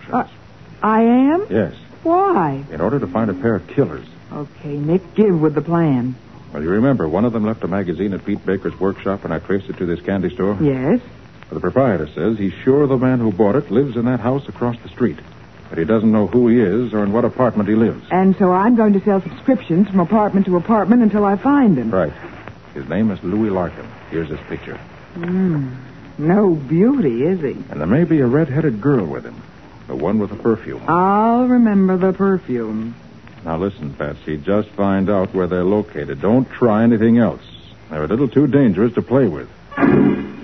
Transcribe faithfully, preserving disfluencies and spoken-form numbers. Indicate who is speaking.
Speaker 1: instructions.
Speaker 2: Uh, I am?
Speaker 1: Yes.
Speaker 2: Why?
Speaker 1: In order to find a pair of killers.
Speaker 2: Okay, Nick, give with the plan.
Speaker 1: Well, you remember, one of them left a magazine at Pete Baker's workshop, and I traced it to this candy store?
Speaker 2: Yes.
Speaker 1: Well, the proprietor says he's sure the man who bought it lives in that house across the street. But he doesn't know who he is or in what apartment he lives.
Speaker 2: And so I'm going to sell subscriptions from apartment to apartment until I find him.
Speaker 1: Right. His name is Louis Larkin. Here's his picture.
Speaker 2: Hmm. No beauty, is he?
Speaker 1: And there may be a red-headed girl with him. The one with the perfume.
Speaker 2: I'll remember the perfume.
Speaker 1: Now listen, Patsy. Just find out where they're located. Don't try anything else. They're a little too dangerous to play with.